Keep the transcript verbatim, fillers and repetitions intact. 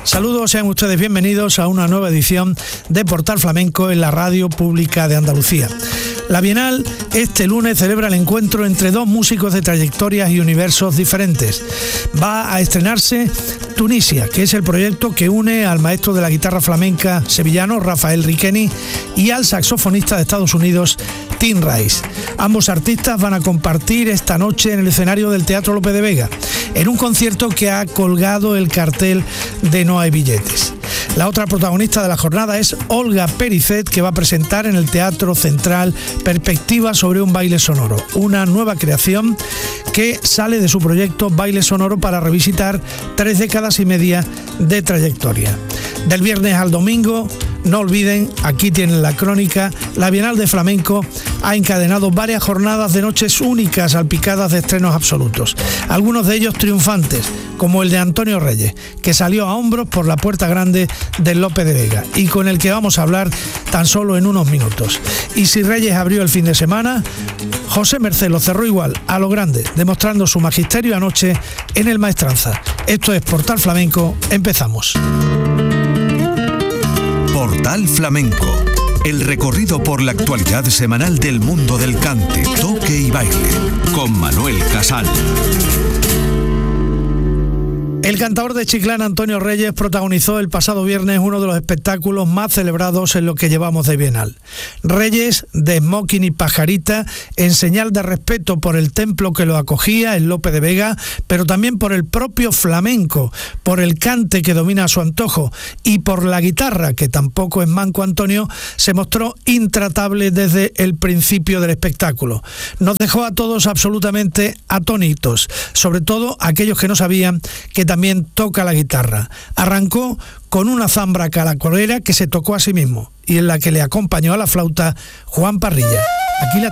Saludos, sean ustedes bienvenidos a una nueva edición de Portal Flamenco en la Radio Pública de Andalucía. La Bienal este lunes celebra el encuentro entre dos músicos de trayectorias y universos diferentes. Va a estrenarse Tunisia, que es el proyecto que une al maestro de la guitarra flamenca sevillano Rafael Riqueni y al saxofonista de Estados Unidos Tim Rice. Ambos artistas van a compartir esta noche en el escenario del Teatro Lope de Vega, en un concierto que ha colgado el cartel de No hay billetes. La otra protagonista de la jornada es Olga Pericet, que va a presentar en el Teatro Central Perspectiva sobre un baile sonoro, una nueva creación que sale de su proyecto Baile Sonoro para revisitar tres décadas y media de trayectoria. Del viernes al domingo, no olviden, aquí tienen la crónica, la Bienal de Flamenco ha encadenado varias jornadas de noches únicas salpicadas de estrenos absolutos, algunos de ellos triunfantes, como el de Antonio Reyes, que salió a hombros por la puerta grande del Lope de Vega y con el que vamos a hablar tan solo en unos minutos. Y si Reyes abrió el fin de semana, José Mercé lo cerró igual, a lo grande, demostrando su magisterio anoche en el Maestranza. Esto es Portal Flamenco, empezamos. Portal Flamenco, el recorrido por la actualidad semanal del mundo del cante, toque y baile, con Manuel Casal. El cantador de Chiclana, Antonio Reyes, protagonizó el pasado viernes uno de los espectáculos más celebrados en lo que llevamos de Bienal. Reyes, de smoking y pajarita, en señal de respeto por el templo que lo acogía, el Lope de Vega, pero también por el propio flamenco, por el cante que domina a su antojo y por la guitarra, que tampoco es manco Antonio, se mostró intratable desde el principio del espectáculo. Nos dejó a todos absolutamente atónitos, sobre todo aquellos que no sabían que también también toca la guitarra. Arrancó con una zambra caracolera que se tocó a sí mismo y en la que le acompañó a la flauta Juan Parrilla. Aquí la